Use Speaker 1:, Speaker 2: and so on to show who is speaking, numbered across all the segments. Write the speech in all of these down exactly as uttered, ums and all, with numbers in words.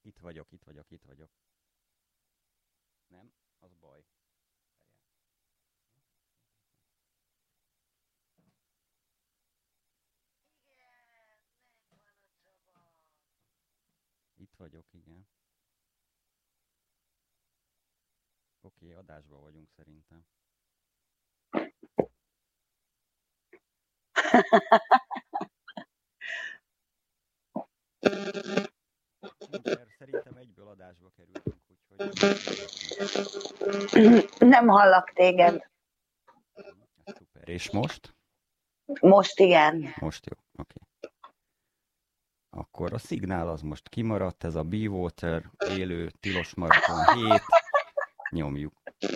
Speaker 1: Itt vagyok, itt vagyok, itt vagyok. Nem? Az baj. Itt vagyok, igen. Oké, adásban vagyunk szerintem. Mindjárt szerintem egyből adásba kerültünk, úgyhogy...
Speaker 2: Nem hallak téged.
Speaker 1: Ez szuper. És most?
Speaker 2: Most igen.
Speaker 1: Most jó, oké. Akkor a szignál az most kimaradt, ez a Be-Water, élő, tilos maraton hét. Nyomjuk.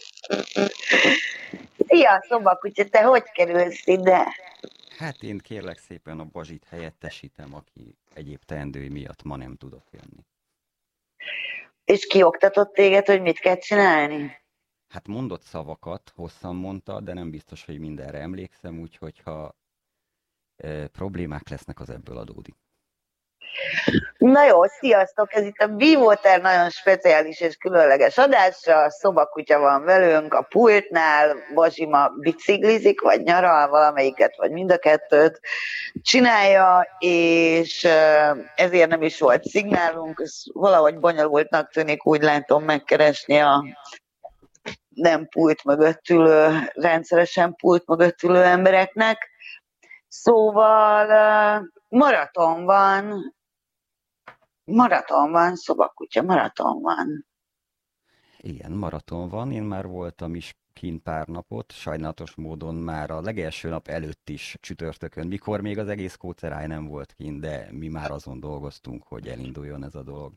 Speaker 2: Szia, szobakutya, te hogy kerülsz ide?
Speaker 1: Hát én kérlek szépen a Bazsit helyettesítem, aki egyéb teendői miatt ma nem tudott jönni.
Speaker 2: És ki oktatott téged, hogy mit kell csinálni?
Speaker 1: Hát mondott szavakat, hosszan mondta, de nem biztos, hogy mindenre emlékszem, úgyhogy ha e, problémák lesznek, az ebből adódik.
Speaker 2: Na jó, sziasztok! Ez itt a Be-Water nagyon speciális és különleges adásra. A szobakutya van velünk a pultnál, Bazsima biciklizik, vagy nyaral, valamelyiket, vagy mind a kettőt csinálja, és ezért nem is volt szignálunk. Ez valahogy bonyolultnak tűnik, úgy látom, megkeresni a nem pult mögött ülő, rendszeresen pult mögött ülő embereknek. Szóval maraton van, Maraton van, szobakutya, maraton van.
Speaker 1: Igen, maraton van. Én már voltam is kint pár napot, sajnálatos módon már a legelső nap előtt is csütörtökön, mikor még az egész kóceráj nem volt kint, de mi már azon dolgoztunk, hogy elinduljon ez a dolog.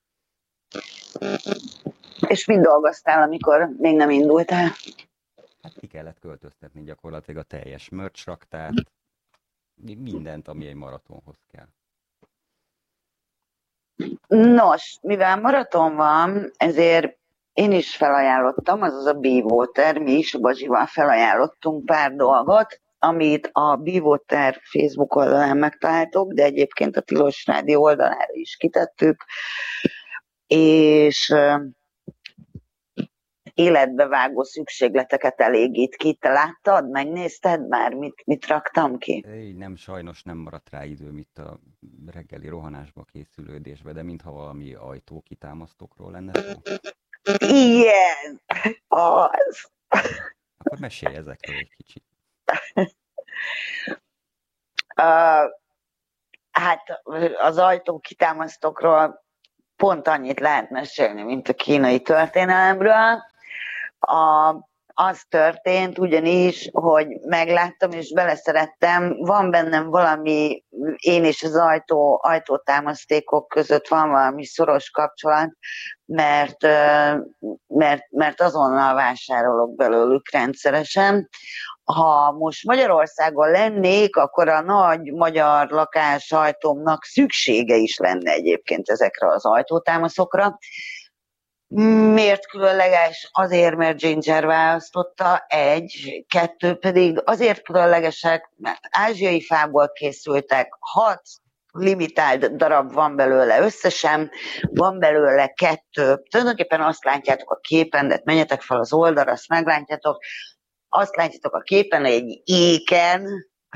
Speaker 2: És mind dolgoztál, amikor még nem indultál?
Speaker 1: Hát ki kellett költöztetni gyakorlatilag a teljes merch raktát, mindent, ami egy maratonhoz kell.
Speaker 2: Nos, mivel maraton van, ezért én is felajánlottam, azaz a Be-Water, mi is a Bazsival felajánlottunk pár dolgot, amit a Be-Water Facebook oldalán megtaláltok, de egyébként a Tilos Rádió oldalára is kitettük, és életbevágó szükségleteket elégít ki. Te láttad, megnézted már, mit, mit raktam ki?
Speaker 1: Éj, nem, sajnos nem maradt rá időm itt a reggeli rohanásba készülődésbe, de mintha valami ajtókitámasztókról lenne szó.
Speaker 2: Igen, az.
Speaker 1: Akkor mesélj ezekről egy kicsit.
Speaker 2: Uh, hát az ajtókitámasztókról pont annyit lehet mesélni, mint a kínai történelemről. A, az történt ugyanis, hogy megláttam és beleszerettem, van bennem valami, én és az ajtó, ajtótámasztékok között van valami szoros kapcsolat, mert, mert, mert azonnal vásárolok belőlük rendszeresen. Ha most Magyarországon lennék, akkor a nagy magyar lakásajtómnak szüksége is lenne egyébként ezekre az ajtótámaszokra. Miért különleges? Azért, mert Ginger választotta, egy, kettő pedig azért különlegesek, mert ázsiai fából készültek, hat limitált darab van belőle összesen, van belőle kettő, tulajdonképpen azt látjátok a képen, de menjetek fel az oldalra, azt meglátjátok, azt látjátok a képen, egy éken,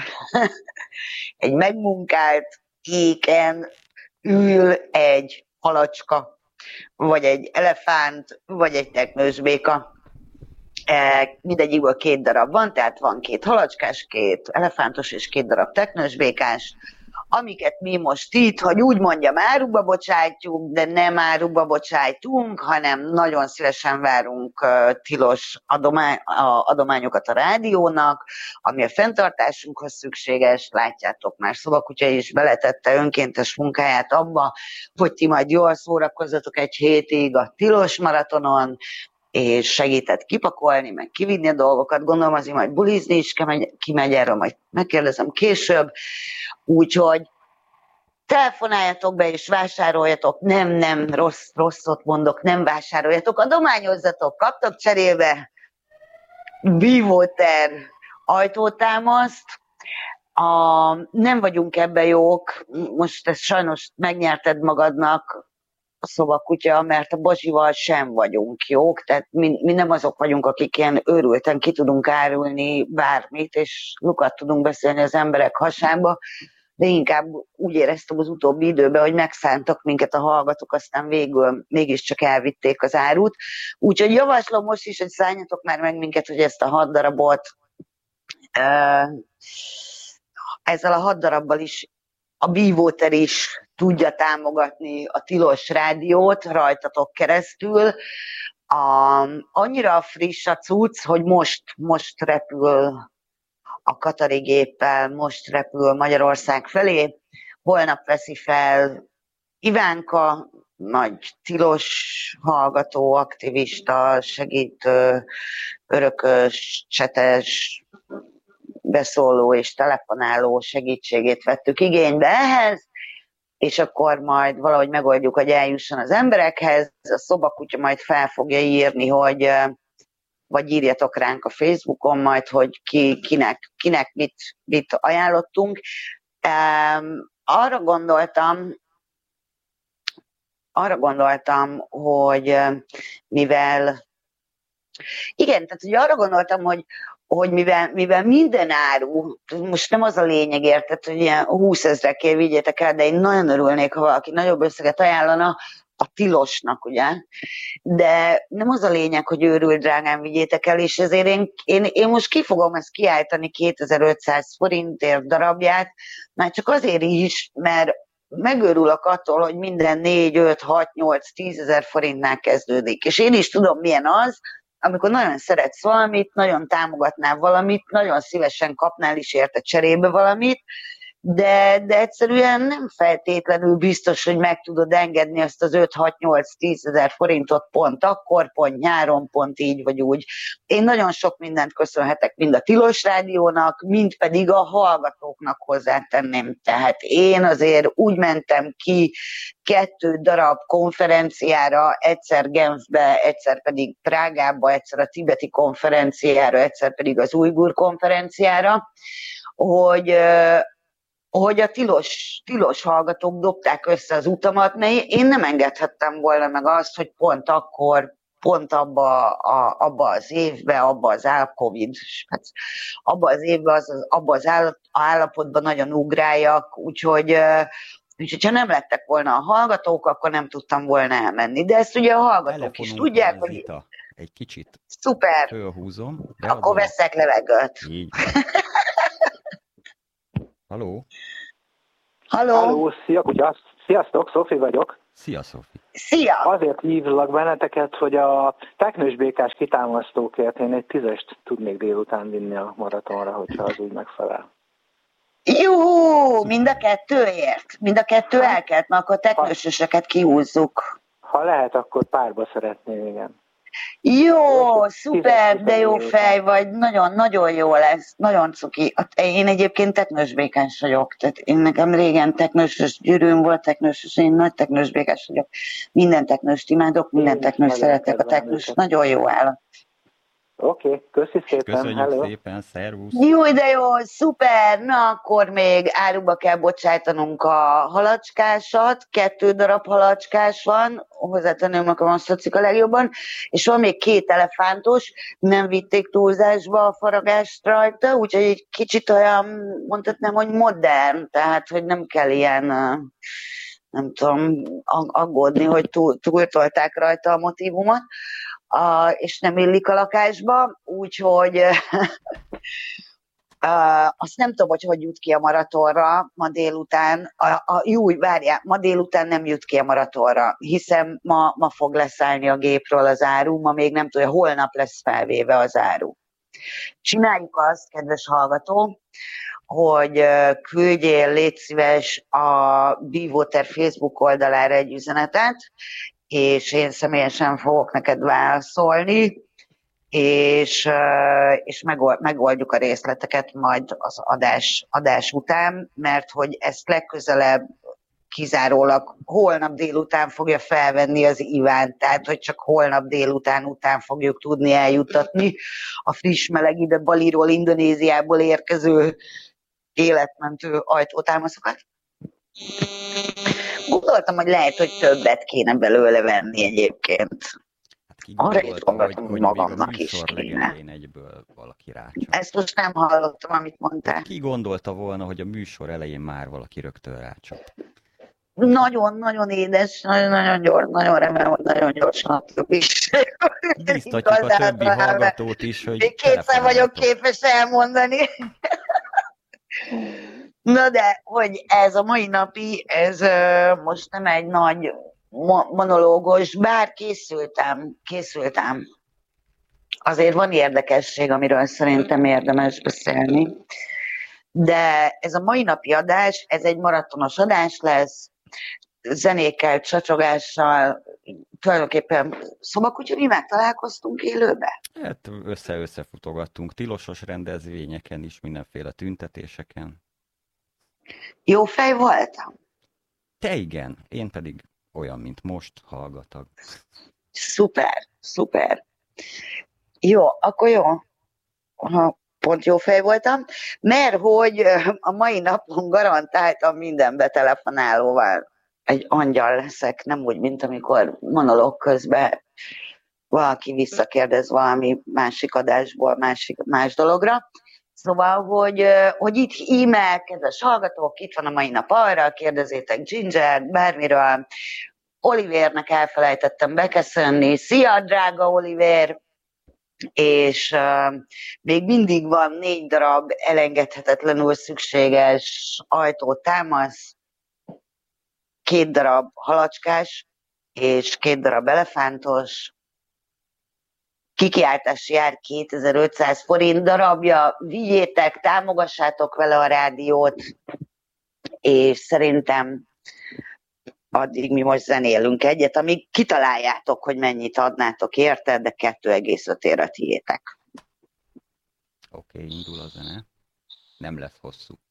Speaker 2: egy megmunkált éken ül egy halacska, vagy egy elefánt, vagy egy teknősbéka. E, mindegyikből két darab van, tehát van két halacskás, két elefántos és két darab teknősbékás, amiket mi most itt, hogy úgy mondjam, áruba bocsájtjuk, de nem áruba bocsájtunk, hanem nagyon szívesen várunk uh, tilos adomány, a, adományokat a rádiónak, ami a fenntartásunkhoz szükséges. Látjátok, már Szobakutya is beletette önkéntes munkáját abba, hogy ti majd jól szórakozzatok egy hétig a tilos maratonon, és segített kipakolni, meg kivinni a dolgokat. Gondolom azért majd bulizni is kimegy, erről majd megkérdezem később. Úgyhogy telefonáljatok be és vásároljatok. Nem, nem, rossz, rosszot mondok, nem vásároljatok. Adományozzatok, kaptok cserébe Be-Water ajtótámaszt. A, nem vagyunk ebben jók, most ezt sajnos megnyerted magadnak, a szobakutya, mert a Bazsival sem vagyunk jók, tehát mi, mi nem azok vagyunk, akik ilyen őrülten ki tudunk árulni bármit, és lukat tudunk beszélni az emberek hasába, de inkább úgy éreztem az utóbbi időben, hogy megszántak minket a hallgatók, aztán végül mégiscsak elvitték az árut. Úgyhogy javaslom most is, hogy szálljatok már meg minket, hogy ezt a hat darabot, ezzel a hat darabbal is a Bívoter is tudja támogatni a Tilos Rádiót rajtatok keresztül. A, annyira friss a cucc, hogy most, most repül a Katari géppel, most repül Magyarország felé. Holnap veszi fel Ivánka, nagy tilos hallgató, aktivista, segítő, örökös, csetes, beszóló és telefonáló segítségét vettük igénybe ehhez, és akkor majd valahogy megoldjuk, hogy eljusson az emberekhez. A szobakutya majd fel fogja írni, hogy vagy írjatok ránk a Facebookon majd, hogy ki, kinek, kinek mit, mit ajánlottunk. Um, arra gondoltam, arra gondoltam, hogy mivel igen, tehát hogy arra gondoltam, hogy, hogy mivel, mivel minden áru, most nem az a lényeg, érted, hogy ilyen húszezrekért vigyétek el, de én nagyon örülnék, ha valaki nagyobb összeget ajánlana a Tilosnak, ugye? De nem az a lényeg, hogy őrült drágán vigyétek el, és ezért én, én, én most ki fogom ezt kiállítani kétezer-ötszáz forintért darabját, már csak azért is, mert megőrülök attól, hogy minden négy, öt, hat, nyolc, tízezer forintnál kezdődik. És én is tudom, milyen az, amikor nagyon szeretsz valamit, nagyon támogatnál valamit, nagyon szívesen kapnál is érte cserébe valamit, de, de egyszerűen nem feltétlenül biztos, hogy meg tudod engedni azt az öt, hat, nyolc, tízezer forintot pont akkor, pont nyáron, pont így vagy úgy. Én nagyon sok mindent köszönhetek mind a Tilos Rádiónak, mind pedig a hallgatóknak hozzátenném. Tehát én azért úgy mentem ki kettő darab konferenciára, egyszer Genfbe, egyszer pedig Prágába, egyszer a tibeti konferenciára, egyszer pedig az ujgur konferenciára, hogy hogy a tilos, tilos hallgatók dobták össze az utamat, mert én nem engedhettem volna meg azt, hogy pont akkor, pont abba, a, abba az évben, abba az áll, Covid, hát abba az évben, az, az, abba az áll, állapotban nagyon ugráljak, úgyhogy, úgyhogy ha nem lettek volna a hallgatók, akkor nem tudtam volna elmenni. De ezt ugye a hallgatók is tudják, hogy...
Speaker 1: Zita. Egy kicsit
Speaker 2: szuper.
Speaker 1: fölhúzom.
Speaker 2: Akkor veszek levegőt.
Speaker 1: Így. Halló?
Speaker 2: Halló?
Speaker 3: Halló, szia, kutya. Sziasztok, Szofi vagyok.
Speaker 1: Szia, Szofi.
Speaker 2: Szia!
Speaker 3: Azért hívlak benneteket, hogy a teknős békás kitámasztókért én egy tízest tudnék délután vinni a maratonra, hogyha az úgy megfelel.
Speaker 2: Jó, mind a kettőért? Mind a kettő elkelt, mert akkor teknősöseket kihúzzuk.
Speaker 3: Ha lehet, akkor párba szeretném, igen.
Speaker 2: Jó, szuper, de jó fej vagy, nagyon, nagyon jó lesz, nagyon cuki. Én egyébként teknős békás vagyok, tehát én nekem régen teknős gyűrűm volt, teknős, én nagy teknős békás vagyok. Minden teknőst imádok, minden teknős szeretek, a teknős nagyon jó állat.
Speaker 3: Oké, okay, köszi szépen.
Speaker 1: Köszönjük
Speaker 3: hello.
Speaker 1: szépen, szervusz.
Speaker 2: Jó, de jó, szuper, na akkor még áruba kell bocsájtanunk a halacskásat, kettő darab halacskás van, hozzátenném nekem azt tetszik a legjobban, és van még két elefántos, nem vitték túlzásba a faragást rajta, úgyhogy egy kicsit olyan, mondhatnám, hogy modern, tehát hogy nem kell ilyen, nem tudom, aggódni, hogy túl, túltolták rajta a motívumot. Uh, és nem illik a lakásba, úgyhogy uh, azt nem tudom, hogy hogy jut ki a maratonra ma délután. A, a, jó, várjál, ma délután nem jut ki a maratonra, hiszen ma, ma fog leszállni a gépről az áru, ma még nem tudja, holnap lesz felvéve az áru. Csináljuk azt, kedves hallgató, hogy küldjél, légy szíves a Bívoter Facebook oldalára egy üzenetet, és én személyesen fogok neked válaszolni, és, és megoldjuk a részleteket majd az adás, adás után, mert hogy ezt legközelebb kizárólag holnap délután fogja felvenni az Iván, tehát hogy csak holnap délután után fogjuk tudni eljuttatni a friss meleg ide Baliról, Indonéziából érkező életmentő ajtótámaszokat. Gondoltam, hogy lehet, hogy többet kéne belőle venni egyébként.
Speaker 1: Hát ki
Speaker 2: Arra is
Speaker 1: gondolta, hogy,
Speaker 2: gondoltam,
Speaker 1: hogy
Speaker 2: hogy
Speaker 1: még a
Speaker 2: magamnak is
Speaker 1: műsor
Speaker 2: kéne.
Speaker 1: legelején egyből valaki rácsap.
Speaker 2: Ezt most nem hallottam, amit mondtál.
Speaker 1: Ki gondolta volna, hogy a műsor elején már valaki rögtön rácsap?
Speaker 2: Nagyon-nagyon édes, nagyon-nagyon gyors, nagyon remélem, hogy nagyon gyorsan a többi is.
Speaker 1: Biztatjuk a többi hallgatót is, hogy
Speaker 2: még kétszer vagyok képes elmondani. Na de, hogy ez a mai napi, ez uh, most nem egy nagy mo- monológos, bár készültem, készültem. Azért van érdekesség, amiről szerintem érdemes beszélni. De ez a mai napi adás, ez egy maratonos adás lesz, zenékkel, csacsogással, tulajdonképpen szobakutya, mi már találkoztunk élőbe?
Speaker 1: Hát össze-összefutogattunk tilosos rendezvényeken is, mindenféle tüntetéseken.
Speaker 2: Jó fej voltam?
Speaker 1: Te igen, én pedig olyan, mint most, hallgatag.
Speaker 2: Szuper, szuper. Jó, akkor jó. Ha pont jó fej voltam, mert hogy a mai napon garantáltan minden betelefonálóval egy angyal leszek, nem úgy, mint amikor monológ közben valaki visszakérdez valami másik adásból másik, más dologra. Szóval, hogy, hogy itt e-mail, kedves hallgatók, itt van a mai nap arra, kérdezzétek Ginger, bármiről. Olivernek elfelejtettem beköszönni. Szia, drága Oliver! És uh, még mindig van négy darab elengedhetetlenül szükséges ajtótámasz, két darab halacskás és két darab elefántos. Kikiáltás jár kétezer-ötszáz forint darabja, vigyétek, támogassátok vele a rádiót, és szerintem addig mi most zenélünk egyet, amíg kitaláljátok, hogy mennyit adnátok érte, de kettő egész öt ér a tiétek.
Speaker 1: Oké, okay, indul a zene. Nem lesz hosszú.